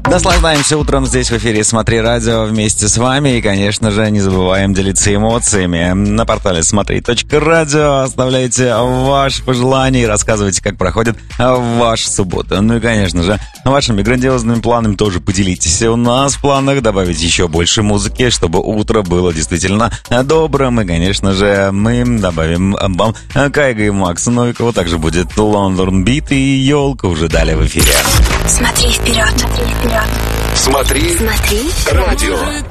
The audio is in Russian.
Наслаждаемся утром здесь в эфире «Смотри радио» вместе с вами. И, конечно же, не забываем делиться эмоциями. На портале смотри.радио оставляйте ваши пожелания и рассказывайте, как проходит ваша суббота. Ну и, конечно же, вашими грандиозными планами тоже поделитесь. У нас в планах добавить еще больше музыки, чтобы утро было действительно добрым. И, конечно же, мы добавим вам Кайга и Макса Новикова. Также будет Лондон Бит и Елка уже далее в эфире. Смотри вперед, смотри вперед. Смотри радио.